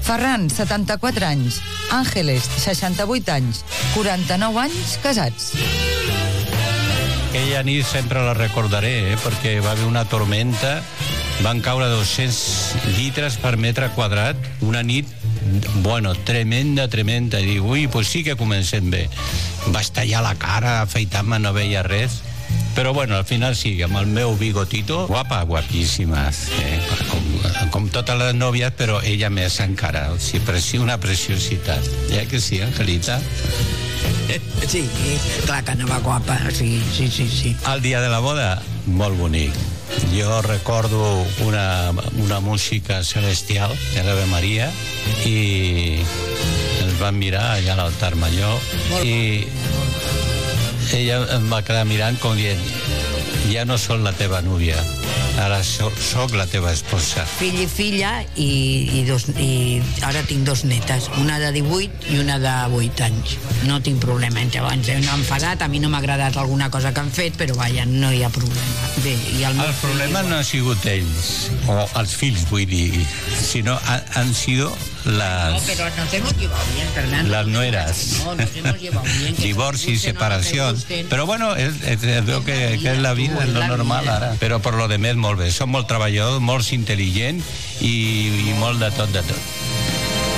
Ferran, 74 anys. Àngeles, 68 anys. 49 anys casats. Aquella nit sempre la recordaré, perquè va haver una tormenta, van caure 200 litres per metre quadrat, una nit, bueno, tremenda, i dic, ui, pues sí que comencem bé. Vaig tallar la cara, afeitar-me, no veia res, però bueno, al final sí, amb el meu bigotito, guapíssima, com totes les nòvies, però ella més encara, o sigui, una preciositat. Ja que sí, Angelita? Sí, clar que anava guapa, sí. El dia de la boda, molt bonic. Jo recordo una música celestial de l'Ave Maria i ens vam mirar allà a l'altar major i ella em va quedar mirant com dient, ja no soc la teva núvia, ara soc la teva esposa. Fill i filla i ara tinc 2 netes, una de 18 i una de 8 anys. No tinc problema, llavors no han enfadat, a mi no m'ha agradat alguna cosa que han fet, però vaja, no hi ha problema. Bé, i el problema no ha sigut ells, o els fills, vull dir, sinó han sido las... No, pero nos hemos llevado bien, Fernando. Las nueras. No, nos hemos llevado bien. Divorcio y separación. Pero bueno, veo que es la vida, es lo normal ara. Però per lo demés molt bé. Som molt treballadors, molt intel·ligents i molt de tot.